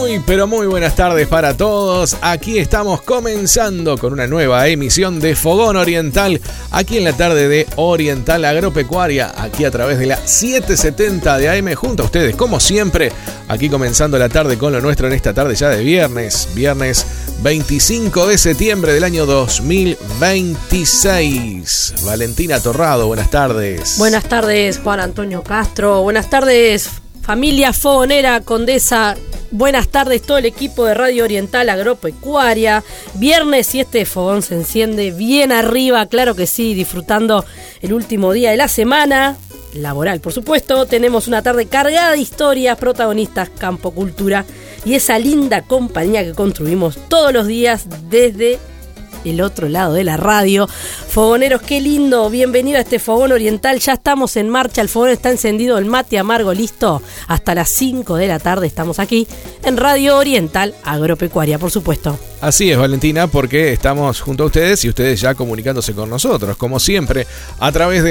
Muy, pero muy buenas tardes para todos. Aquí estamos comenzando con una nueva emisión de Fogón Oriental, aquí en la tarde de Oriental Agropecuaria, aquí a través de la 770 de AM, junto a ustedes, como siempre, aquí comenzando la tarde con lo nuestro en esta tarde ya de viernes 25 de septiembre del año 2026. Valentina Torrado, buenas tardes. Buenas tardes, Juan Antonio Castro. Buenas tardes, familia fogonera Condesa. Buenas tardes, todo el equipo de Radio Oriental Agropecuaria. Viernes y este fogón se enciende bien arriba, claro que sí, disfrutando el último día de la semana laboral, por supuesto. Tenemos una tarde cargada de historias, protagonistas, campo, cultura y esa linda compañía que construimos todos los días desde el otro lado de la radio. Fogoneros, qué lindo, bienvenido a este Fogón Oriental. Ya estamos en marcha, el fogón está encendido, el mate amargo listo. Hasta las 5 de la tarde estamos aquí en Radio Oriental Agropecuaria, por supuesto. Así es, Valentina, porque estamos junto a ustedes y ustedes ya comunicándose con nosotros, como siempre, a través de